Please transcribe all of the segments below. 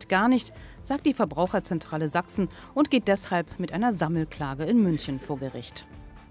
gar nicht, sagt die Verbraucherzentrale Sachsen und geht deshalb mit einer Sammelklage in München vor Gericht.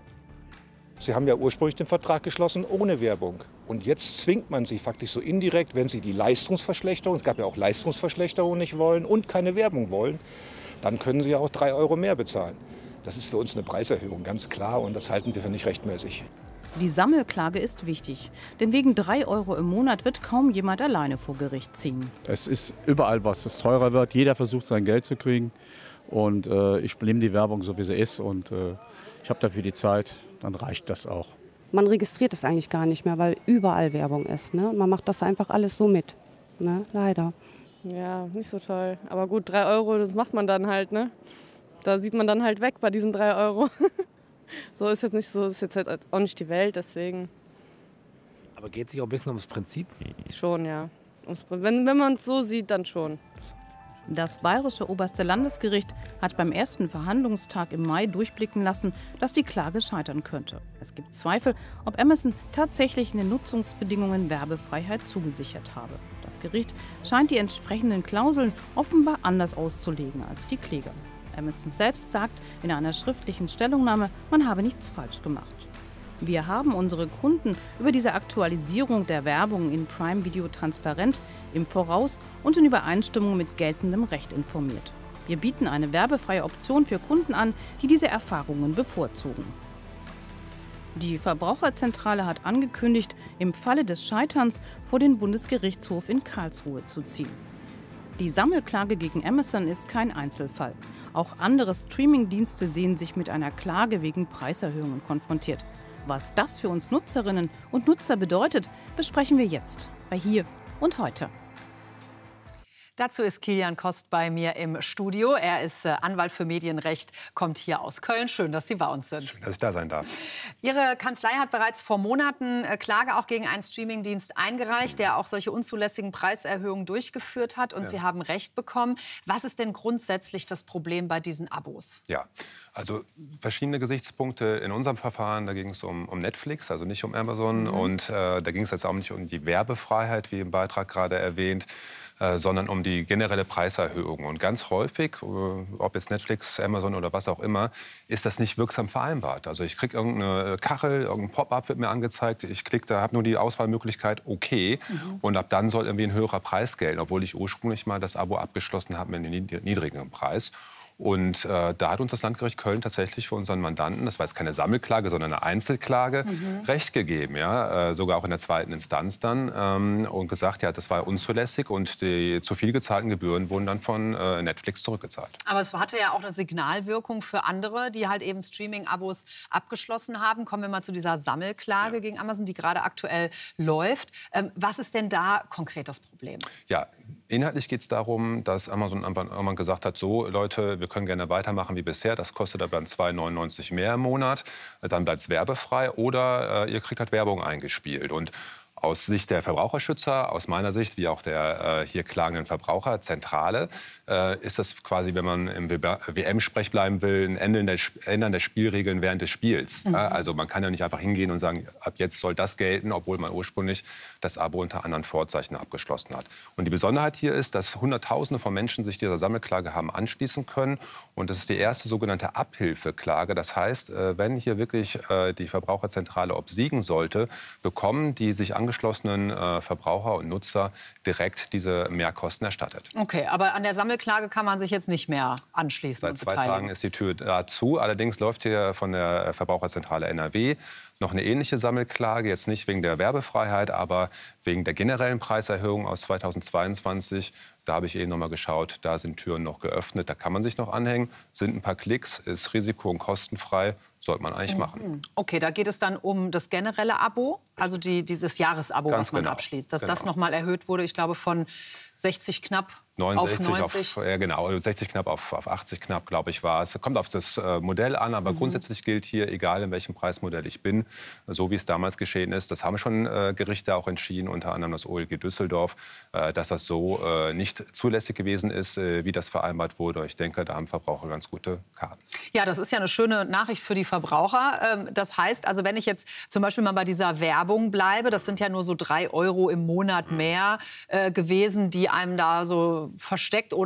Sie haben ja ursprünglich den Vertrag geschlossen ohne Werbung. Und jetzt zwingt man sie faktisch so indirekt, wenn sie die Leistungsverschlechterung, es gab ja auch Leistungsverschlechterung, nicht wollen und keine Werbung wollen, dann können sie ja auch 3 Euro mehr bezahlen. Das ist für uns eine Preiserhöhung, ganz klar, und das halten wir für nicht rechtmäßig. Die Sammelklage ist wichtig, denn wegen 3 Euro im Monat wird kaum jemand alleine vor Gericht ziehen. Es ist überall was, das teurer wird. Jeder versucht, sein Geld zu kriegen. Und ich nehme die Werbung so, wie sie ist. Und ich habe dafür die Zeit, dann reicht das auch. Man registriert es eigentlich gar nicht mehr, weil überall Werbung ist. Ne? Und man macht das einfach alles so mit. Ne? Leider. Ja, nicht so toll. Aber gut, 3 Euro, das macht man dann halt. Ne? Da sieht man dann halt weg bei diesen 3 Euro. So ist jetzt nicht so, ist jetzt halt auch nicht die Welt, deswegen. Aber geht es sich auch ein bisschen ums Prinzip? Schon, ja. Wenn man es so sieht, dann schon. Das Bayerische Oberste Landesgericht hat beim ersten Verhandlungstag im Mai durchblicken lassen, dass die Klage scheitern könnte. Es gibt Zweifel, ob Amazon tatsächlich in den Nutzungsbedingungen Werbefreiheit zugesichert habe. Das Gericht scheint die entsprechenden Klauseln offenbar anders auszulegen als die Kläger. Amazon selbst sagt in einer schriftlichen Stellungnahme, man habe nichts falsch gemacht. Wir haben unsere Kunden über diese Aktualisierung der Werbung in Prime Video transparent, im Voraus und in Übereinstimmung mit geltendem Recht informiert. Wir bieten eine werbefreie Option für Kunden an, die diese Erfahrungen bevorzugen. Die Verbraucherzentrale hat angekündigt, im Falle des Scheiterns vor den Bundesgerichtshof in Karlsruhe zu ziehen. Die Sammelklage gegen Amazon ist kein Einzelfall. Auch andere Streamingdienste sehen sich mit einer Klage wegen Preiserhöhungen konfrontiert. Was das für uns Nutzerinnen und Nutzer bedeutet, besprechen wir jetzt bei Hier und Heute. Dazu ist Kilian Kost bei mir im Studio. Er ist Anwalt für Medienrecht, kommt hier aus Köln. Schön, dass Sie bei uns sind. Schön, dass ich da sein darf. Ihre Kanzlei hat bereits vor Monaten Klage auch gegen einen Streamingdienst eingereicht, der auch solche unzulässigen Preiserhöhungen durchgeführt hat. Und Sie haben Recht bekommen. Was ist denn grundsätzlich das Problem bei diesen Abos? Ja, also verschiedene Gesichtspunkte in unserem Verfahren. Da ging es um Netflix, also nicht um Amazon. Und da ging es jetzt auch nicht um die Werbefreiheit, wie im Beitrag gerade erwähnt, sondern um die generelle Preiserhöhung. Und ganz häufig, ob jetzt Netflix, Amazon oder was auch immer, ist das nicht wirksam vereinbart. Also ich kriege irgendeine Kachel, irgendein Pop-up wird mir angezeigt, ich klicke da, habe nur die Auswahlmöglichkeit okay und ab dann soll irgendwie ein höherer Preis gelten, obwohl ich ursprünglich mal das Abo abgeschlossen habe mit einem niedrigeren Preis. Und da hat uns das Landgericht Köln tatsächlich für unseren Mandanten, das war jetzt keine Sammelklage, sondern eine Einzelklage, Recht gegeben. Ja? Sogar auch in der zweiten Instanz dann. Und gesagt, ja, das war unzulässig und die zu viel gezahlten Gebühren wurden dann von Netflix zurückgezahlt. Aber es hatte ja auch eine Signalwirkung für andere, die halt eben Streaming-Abos abgeschlossen haben. Kommen wir mal zu dieser Sammelklage gegen Amazon, die gerade aktuell läuft. Was ist denn da konkret das Problem? Ja, inhaltlich geht es darum, dass Amazon irgendwann gesagt hat, so Leute, wir können gerne weitermachen wie bisher. Das kostet aber dann 2,99 € mehr im Monat. Dann bleibt es werbefrei oder ihr kriegt halt Werbung eingespielt. Und aus Sicht der Verbraucherschützer, aus meiner Sicht, wie auch der hier klagenden Verbraucherzentrale, ist das quasi, wenn man im WM-Sprech bleiben will, ein Ändern der Spielregeln während des Spiels. Also man kann ja nicht einfach hingehen und sagen, ab jetzt soll das gelten, obwohl man ursprünglich das Abo unter anderen Vorzeichen abgeschlossen hat. Und die Besonderheit hier ist, dass Hunderttausende von Menschen sich dieser Sammelklage haben anschließen können. Und das ist die erste sogenannte Abhilfeklage. Das heißt, wenn hier wirklich die Verbraucherzentrale obsiegen sollte, bekommen die sich angeschlossenen Verbraucher und Nutzer direkt diese Mehrkosten erstattet. Okay, aber an der Sammelklage kann man sich jetzt nicht mehr anschließen. Seit 2 Tagen ist die Tür zu. Allerdings läuft hier von der Verbraucherzentrale NRW noch eine ähnliche Sammelklage, jetzt nicht wegen der Werbefreiheit, aber wegen der generellen Preiserhöhung aus 2022. Da habe ich eben noch mal geschaut, da sind Türen noch geöffnet, da kann man sich noch anhängen, sind ein paar Klicks, ist risiko- und kostenfrei, sollte man eigentlich machen. Okay, da geht es dann um das generelle Abo, also dieses Jahresabo, was man abschließt. Dass das noch mal erhöht wurde, ich glaube von 60 knapp 69 auf 90. Ja, genau, 60 knapp auf 80 knapp, glaube ich, war es. Kommt auf das Modell an, aber grundsätzlich gilt hier, egal in welchem Preismodell ich bin, so wie es damals geschehen ist, das haben schon Gerichte auch entschieden, unter anderem das OLG Düsseldorf, dass das so nicht zulässig gewesen ist, wie das vereinbart wurde. Ich denke, da haben Verbraucher ganz gute Karten. Ja, das ist ja eine schöne Nachricht für die Verbraucher. Das heißt, also wenn ich jetzt zum Beispiel mal bei dieser Werbung bleibe, das sind ja nur so 3 € im Monat mehr gewesen, die einem da so versteckt oder